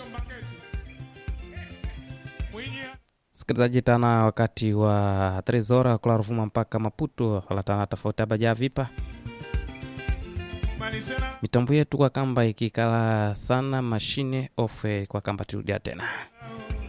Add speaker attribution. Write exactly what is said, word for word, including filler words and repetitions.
Speaker 1: Sikilizaji tana wakati wa Trezora kula Ruvuma mpaka Maputo halatana tofauti abaja vipa. Mitambo yetu kwa kamba ikikala sana mashine off kwa kamba turudia tena.